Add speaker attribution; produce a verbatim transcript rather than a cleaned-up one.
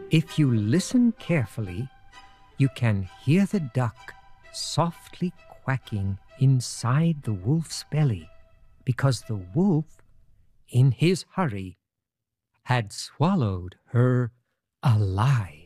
Speaker 1: If you listen carefully, you can hear the duck softly quacking inside the wolf's belly, because the wolf, in his hurry, had swallowed her alive.